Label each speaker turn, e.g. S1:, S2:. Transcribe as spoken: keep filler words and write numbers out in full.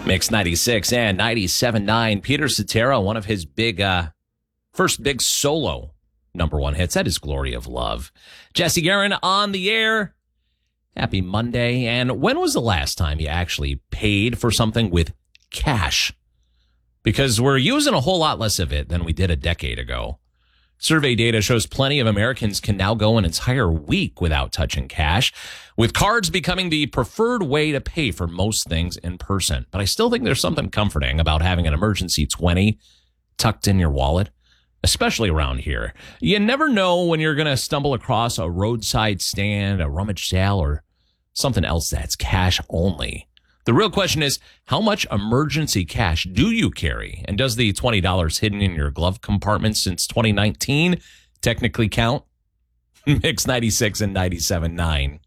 S1: Mix ninety-six and ninety-seven point nine. Peter Cetera, one of his big, uh, first big solo number one hits. That is Glory of Love. Jesse Guerin on the air. Happy Monday. And when was the last time you actually paid for something with cash? Because we're using a whole lot less of it than we did a decade ago. Survey data shows plenty of Americans can now go an entire week without touching cash, with cards becoming the preferred way to pay for most things in person. But I still think there's something comforting about having an emergency twenty tucked in your wallet, especially around here. You never know when you're going to stumble across a roadside stand, a rummage sale, or something else that's cash only. The real question is, how much emergency cash do you carry? And does the twenty dollars hidden in your glove compartment since twenty nineteen technically count? Mix ninety-six and ninety-seven point nine.